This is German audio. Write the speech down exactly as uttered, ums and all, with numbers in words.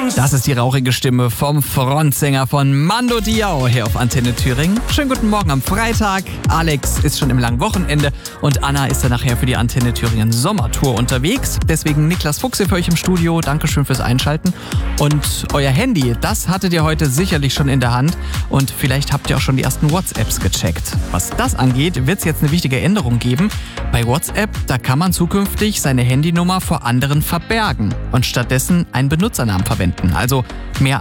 Das ist die rauchige Stimme vom Frontsänger von Mando Diao hier auf Antenne Thüringen. Schönen guten Morgen am Freitag. Alex ist schon im langen Wochenende und Anna ist dann nachher für die Antenne Thüringen Sommertour unterwegs. Deswegen Niklas Fuchs hier für euch im Studio. Dankeschön fürs Einschalten. Und euer Handy, das hattet ihr heute sicherlich schon in der Hand. Und vielleicht habt ihr auch schon die ersten WhatsApps gecheckt. Was das angeht, wird es jetzt eine wichtige Änderung geben. Bei WhatsApp, da kann man zukünftig seine Handynummer vor anderen verbergen und stattdessen einen Benutzernamen verwenden. Also mehr